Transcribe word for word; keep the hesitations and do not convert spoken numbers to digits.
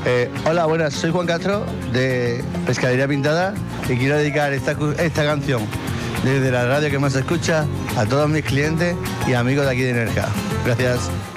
Eh, hola, buenas, soy Juan Castro de Pescadería Pintada y quiero dedicar esta, esta canción desde la radio que más se escucha a todos mis clientes y amigos de aquí de Nerja. Gracias.